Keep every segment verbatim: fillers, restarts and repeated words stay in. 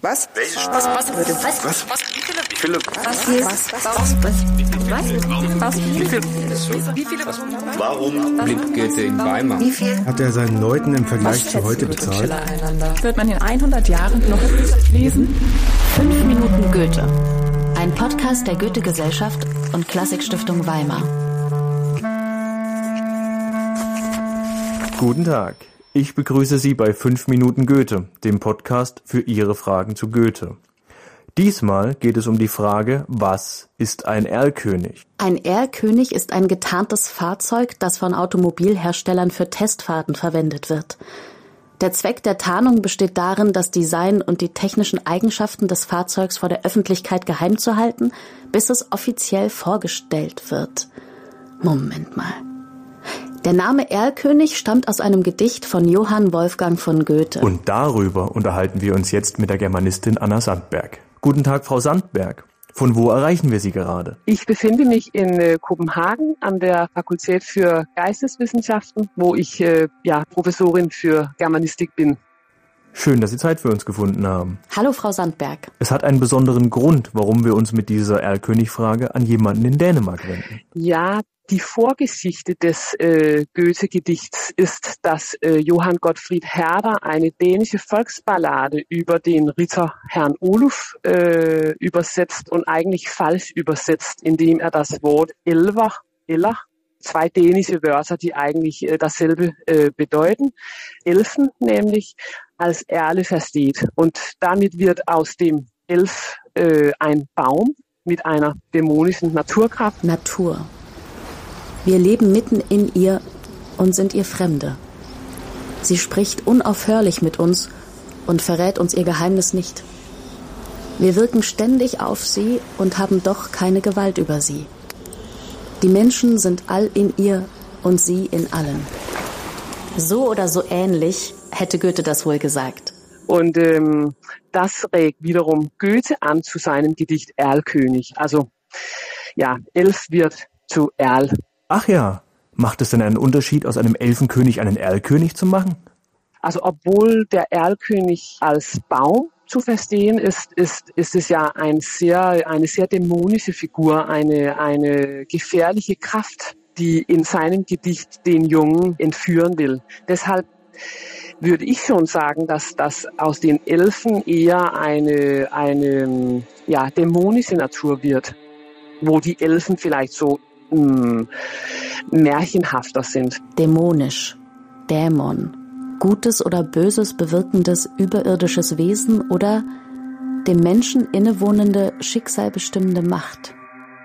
Was? Welche Was? Sprache? Was? Was? Was? Was? Wie viele? Wie viele? Was? Was? Was? Was? Was? Wie viel? Wie viele? Warum blieb Goethe in Weimar? Wie viel? Hat er seinen Leuten im Vergleich zu heute bezahlt? Wird man in hundert Jahren noch lesen? Fünf Minuten Goethe. Ein Podcast der Goethe-Gesellschaft und Klassikstiftung Weimar. Guten Tag. Ich begrüße Sie bei fünf Minuten Goethe, dem Podcast für Ihre Fragen zu Goethe. Diesmal geht es um die Frage, was ist ein Erlkönig? Ein Erlkönig ist ein getarntes Fahrzeug, das von Automobilherstellern für Testfahrten verwendet wird. Der Zweck der Tarnung besteht darin, das Design und die technischen Eigenschaften des Fahrzeugs vor der Öffentlichkeit geheim zu halten, bis es offiziell vorgestellt wird. Moment mal. Der Name Erlkönig stammt aus einem Gedicht von Johann Wolfgang von Goethe. Und darüber unterhalten wir uns jetzt mit der Germanistin Anna Sandberg. Guten Tag, Frau Sandberg. Von wo erreichen wir Sie gerade? Ich befinde mich in äh, Kopenhagen an der Fakultät für Geisteswissenschaften, wo ich äh, ja, Professorin für Germanistik bin. Schön, dass Sie Zeit für uns gefunden haben. Hallo, Frau Sandberg. Es hat einen besonderen Grund, warum wir uns mit dieser Erlkönig-Frage an jemanden in Dänemark wenden. Ja, die Vorgeschichte des äh, Goethe-Gedichts ist, dass äh, Johann Gottfried Herder eine dänische Volksballade über den Ritter Herrn Oluf äh, übersetzt und eigentlich falsch übersetzt, indem er das Wort Elver, Eller, zwei dänische Wörter, die eigentlich äh, dasselbe äh, bedeuten, Elfen nämlich, als Erle versteht. Und damit wird aus dem Elf äh, ein Baum mit einer dämonischen Naturkraft. Natur. Wir leben mitten in ihr und sind ihr Fremde. Sie spricht unaufhörlich mit uns und verrät uns ihr Geheimnis nicht. Wir wirken ständig auf sie und haben doch keine Gewalt über sie. Die Menschen sind all in ihr und sie in allen. So oder so ähnlich hätte Goethe das wohl gesagt. Und ähm, das regt wiederum Goethe an zu seinem Gedicht Erlkönig. Also ja, Elf wird zu Erl. Ach ja, macht es denn einen Unterschied, aus einem Elfenkönig einen Erlkönig zu machen? Also obwohl der Erlkönig als Baum zu verstehen ist, ist, ist es ja ein sehr, eine sehr dämonische Figur, eine, eine gefährliche Kraft, die in seinem Gedicht den Jungen entführen will. Deshalb würde ich schon sagen, dass das aus den Elfen eher eine, eine ja, dämonische Natur wird, wo die Elfen vielleicht so mh, märchenhafter sind. Dämonisch, Dämon, gutes oder böses bewirkendes überirdisches Wesen oder dem Menschen innewohnende, schicksalbestimmende Macht.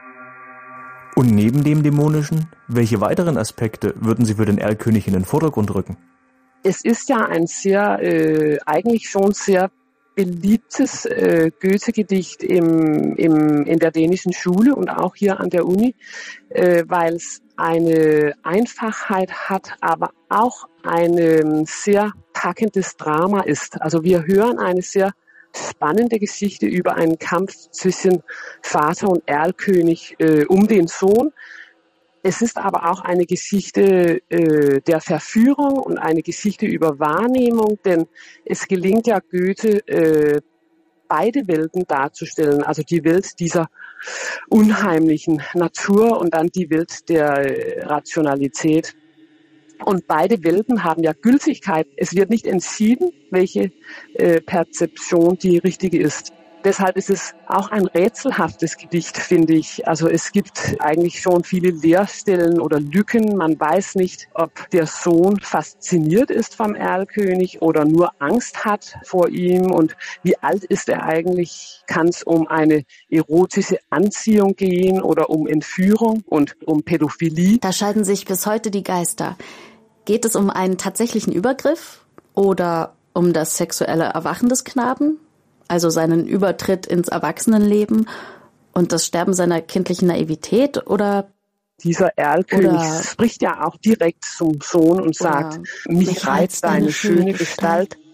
Und neben dem Dämonischen, welche weiteren Aspekte würden Sie für den Erlkönig in den Vordergrund rücken? Es ist ja ein sehr, äh, eigentlich schon sehr beliebtes äh, Goethe-Gedicht im, im, in der dänischen Schule und auch hier an der Uni, äh, weil es eine Einfachheit hat, aber auch ein sehr packendes Drama ist. Also wir hören eine sehr spannende Geschichte über einen Kampf zwischen Vater und Erlkönig äh, um den Sohn. Es ist aber auch eine Geschichte äh, der Verführung und eine Geschichte über Wahrnehmung, denn es gelingt ja Goethe, äh, beide Welten darzustellen, also die Welt dieser unheimlichen Natur und dann die Welt der äh, Rationalität. Und beide Welten haben ja Gültigkeit. Es wird nicht entschieden, welche äh, Perzeption die richtige ist. Deshalb ist es auch ein rätselhaftes Gedicht, finde ich. Also es gibt eigentlich schon viele Leerstellen oder Lücken. Man weiß nicht, ob der Sohn fasziniert ist vom Erlkönig oder nur Angst hat vor ihm. Und wie alt ist er eigentlich? Kann es um eine erotische Anziehung gehen oder um Entführung und um Pädophilie? Da scheiden sich bis heute die Geister. Geht es um einen tatsächlichen Übergriff oder um das sexuelle Erwachen des Knaben? Also seinen Übertritt ins Erwachsenenleben und das Sterben seiner kindlichen Naivität, oder? Dieser Erlkönig oder spricht ja auch direkt zum Sohn und sagt, mich reizt deine schöne Gestalt,